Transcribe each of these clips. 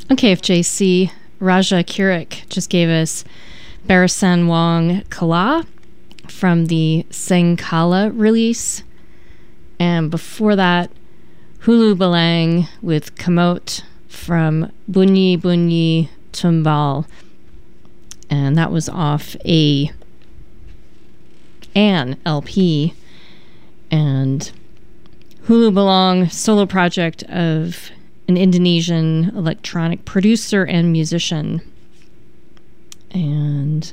On KFJC, Raja Kirik just gave us Barasan Wong Kala from the Sengkala release. And before that, Hulu Balang with Kamot from Bunyi Bunyi Tumbal. And that was off an LP. And Hulu Balang, solo project of an Indonesian electronic producer and musician. And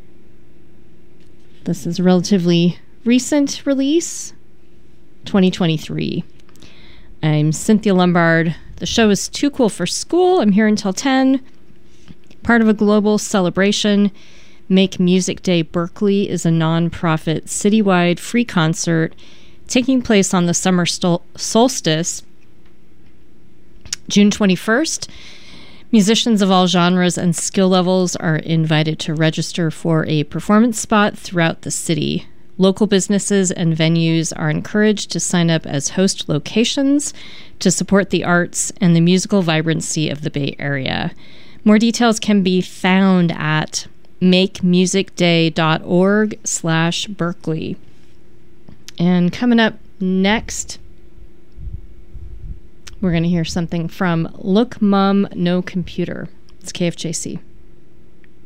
this is a relatively recent release, 2023. I'm Cynthia Lombard. The show is Too Cool for School. I'm here until 10. Part of a global celebration. Make Music Day Berkeley is a non-profit citywide free concert taking place on the summer solstice, June 21st. Musicians of all genres and skill levels are invited to register for a performance spot throughout the city. Local businesses and venues are encouraged to sign up as host locations to support the arts and the musical vibrancy of the Bay Area. More details can be found at makemusicday.org/Berkeley. And coming up next, we're going to hear something from Look Mum No Computer. It's KFJC.